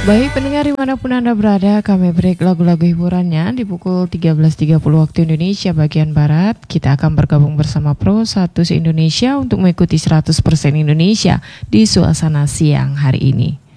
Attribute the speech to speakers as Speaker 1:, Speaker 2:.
Speaker 1: Baik pendengar dimanapun Anda berada, kami break lagu-lagu hiburannya di pukul 13.30 waktu Indonesia bagian Barat. Kita akan bergabung bersama Pro 1 Indonesia untuk mengikuti 100% Indonesia di suasana siang hari ini.